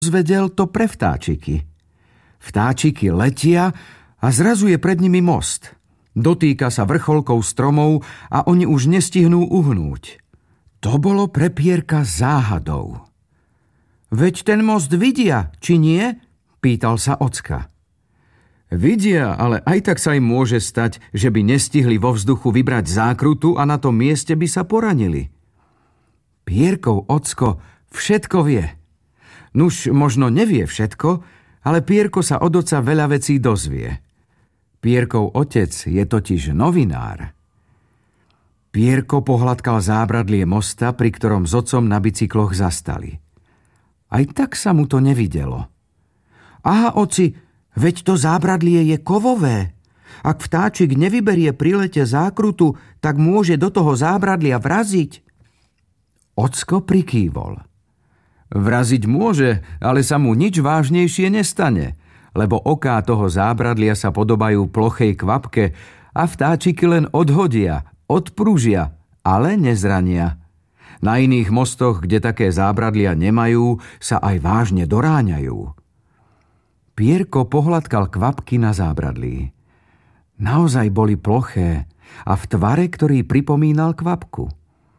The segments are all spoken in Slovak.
Zvedel to pre vtáčiky. Vtáčiky letia a zrazu je pred nimi most. Dotýka sa vrcholkov stromov a oni už nestihnú uhnúť. To bolo pre Pierka záhadou. Veď ten most vidia, či nie? Pýtal sa ocka. Vidia, ale aj tak sa im môže stať, že by nestihli vo vzduchu vybrať zákrutu a na tom mieste by sa poranili. Pierkov ocko všetko vie. Nuž možno nevie všetko, ale Pierko sa od oca veľa vecí dozvie. Pierkov otec je totiž novinár. Pierko pohľadkal zábradlie mosta, pri ktorom s otcom na bicykloch zastali. Aj tak sa mu to nevidelo. Aha, oci, veď to zábradlie je kovové. Ak vtáčik nevyberie pri lete zákrutu, tak môže do toho zábradlia vraziť. Ocko prikývol. Vraziť môže, ale sa mu nič vážnejšie nestane, lebo oká toho zábradlia sa podobajú plochej kvapke a vtáčiky len odhodia, odpružia, ale nezrania. Na iných mostoch, kde také zábradlia nemajú, sa aj vážne doráňajú. Pierko pohľadkal kvapky na zábradlí. Naozaj boli ploché a v tvare, ktorý pripomínal kvapku.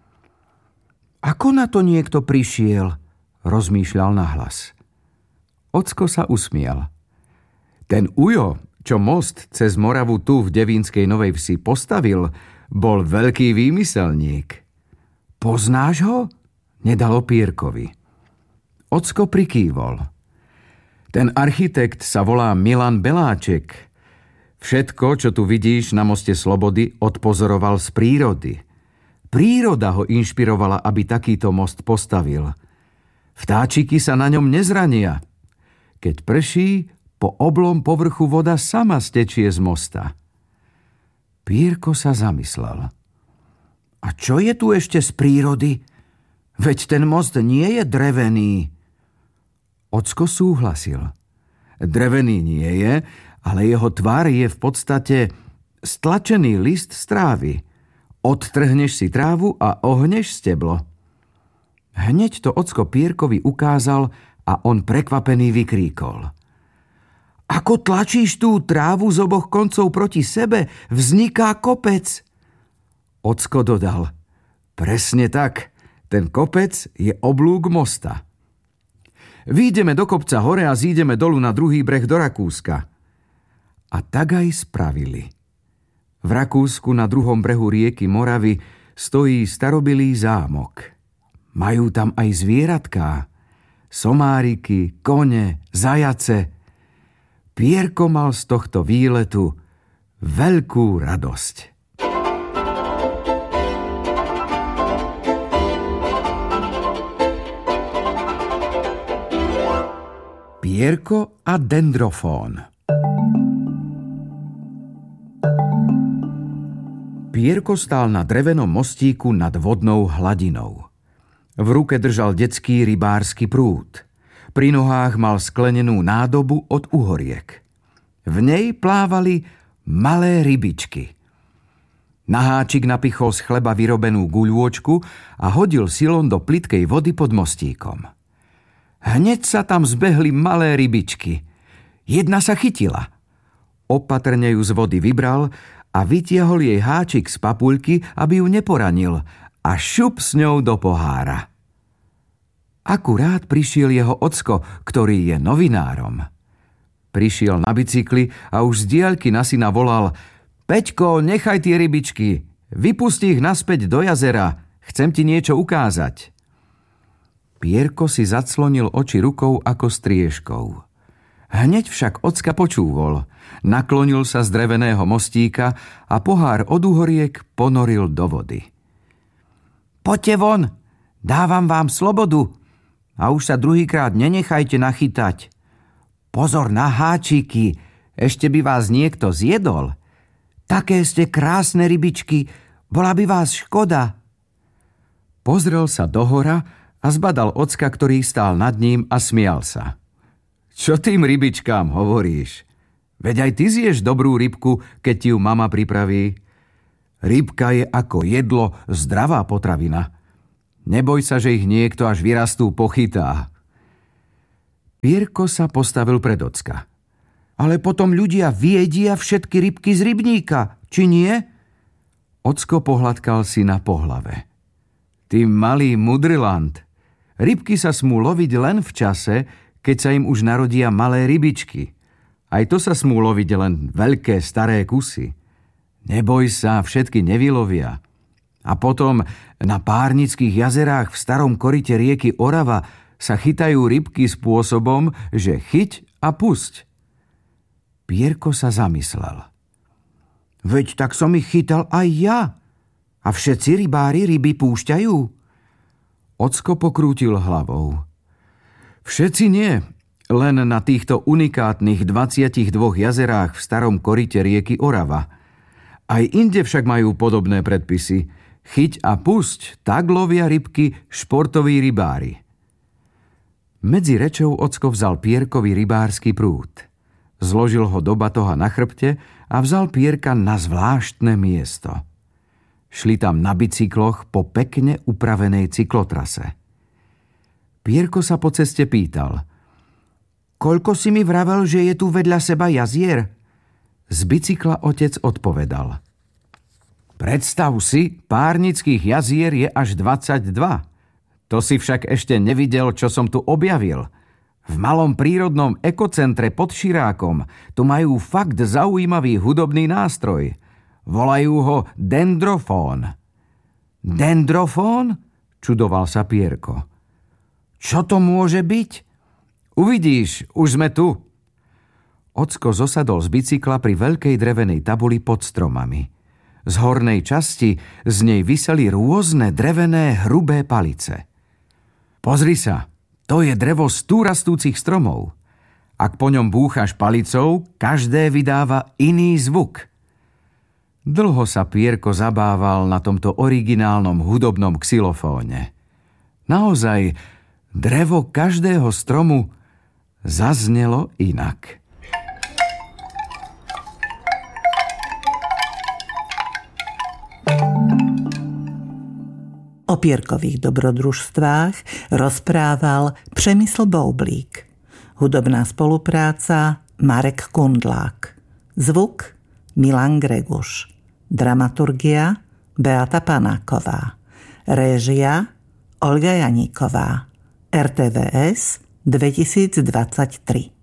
Ako na to niekto prišiel? Rozmýšľal nahlas. Ocko sa usmial. Ten ujo, čo most cez Moravu tu v Devínskej Novej Vsi postavil, bol veľký výmyselník. Poznáš ho? Nedalo Pierkovi. Ocko prikývol. Ten architekt sa volá Milan Beláček. Všetko, čo tu vidíš na moste Slobody, odpozoroval z prírody. Príroda ho inšpirovala, aby takýto most postavil. Vtáčiky sa na ňom nezrania. Keď prší, po oblom povrchu voda sama stečie z mosta. Pierko sa zamyslel. A čo je tu ešte z prírody? Veď ten most nie je drevený. Ocko súhlasil. Drevený nie je, ale jeho tvar je v podstate stlačený list z trávy. Odtrhneš si trávu a ohneš steblo. Hneď to ocko Pierkovi ukázal a on prekvapený vykríkol. Ako tlačíš tú trávu z oboch koncov proti sebe, vzniká kopec. Ocko dodal. Presne tak, ten kopec je oblúk mosta. Výjdeme do kopca hore a zídeme dolu na druhý breh do Rakúska. A tak aj spravili. V Rakúsku na druhom brehu rieky Moravy stojí starobilý zámok. Majú tam aj zvieratká. Somáriky, kone, zajace. Pierko mal z tohto výletu veľkú radosť. Pierko a dendrofón. Pierko stál na drevenom mostíku nad vodnou hladinou. V ruke držal detský rybársky prúd. Pri nohách mal sklenenú nádobu od uhoriek. V nej plávali malé rybičky. Na háčik napichol z chleba vyrobenú guľôčku a hodil silom do plytkej vody pod mostíkom. Hneď sa tam zbehli malé rybičky. Jedna sa chytila. Opatrne ju z vody vybral a vytiahol jej háčik z papuľky, aby ju neporanil, a šup s ňou do pohára. Akurát prišiel jeho ocko, ktorý je novinárom. Prišiel na bicykli a už z diaľky na syna volal: Peťko, nechaj tie rybičky, vypusti ich naspäť do jazera, chcem ti niečo ukázať. Pierko si zaclonil oči rukou ako striežkou. Hneď však ocka počúvol, naklonil sa z dreveného mostíka a pohár od uhoriek ponoril do vody. Poďte von, dávam vám slobodu a už sa druhýkrát nenechajte nachytať. Pozor na háčiky, ešte by vás niekto zjedol. Také ste krásne rybičky, bola by vás škoda. Pozrel sa dohora a zbadal ocka, ktorý stál nad ním, a smial sa. Čo tým rybičkám hovoríš? Veď aj ty zješ dobrú rybku, keď ti ju mama pripraví. Rybka je ako jedlo, zdravá potravina. Neboj sa, že ich niekto až vyrastú pochytá. Pierko sa postavil pred ocka. Ale potom ľudia vyjedia všetky rybky z rybníka, či nie? Ocko pohľadkal syna po hlave. Ty malý mudrland, rybky sa smú loviť len v čase, keď sa im už narodia malé rybičky. Aj to sa smú loviť len veľké staré kusy. Neboj sa, všetky nevylovia. A potom na Párnických jazerách v starom koryte rieky Orava sa chytajú rybky spôsobom, že chyť a pusť. Pierko sa zamyslel. Veď tak som ich chytal aj ja. A všetci rybári ryby púšťajú? Ocko pokrútil hlavou. Všetci nie, len na týchto unikátnych 22 jazerách v starom koryte rieky Orava. Aj inde však majú podobné predpisy. Chyť a pusť, tak lovia rybky športoví rybári. Medzi rečou ocko vzal Pierkovi rybársky prúd. Zložil ho do batoha na chrbte a vzal Pierka na zvláštne miesto. Šli tam na bicykloch po pekne upravenej cyklotrase. Pierko sa po ceste pýtal. Koľko si mi vravel, že je tu vedľa seba jazier? Z bicykla otec odpovedal. Predstav si, Párnických jazier je až 22. To si však ešte nevidel, čo som tu objavil. V malom prírodnom ekocentre pod Širákom tu majú fakt zaujímavý hudobný nástroj. Volajú ho dendrofón. Dendrofón? Čudoval sa Pierko. Čo to môže byť? Uvidíš, už sme tu. Ocko zosadol z bicykla pri veľkej drevenej tabuli pod stromami. Z hornej časti z nej viseli rôzne drevené hrubé palice. Pozri sa, to je drevo z tu rastúcich stromov. Ak po ňom búchaš palicou, každé vydáva iný zvuk. Dlho sa Pierko zabával na tomto originálnom hudobnom xylofóne. Naozaj, drevo každého stromu zaznelo inak. O Pierkových dobrodružstvách rozprával Přemysl Boublík. Hudobná spolupráca Marek Kundlák. Zvuk Milan Greguš. Dramaturgia Beata Panáková. Réžia Olga Janíková. RTVS 2023.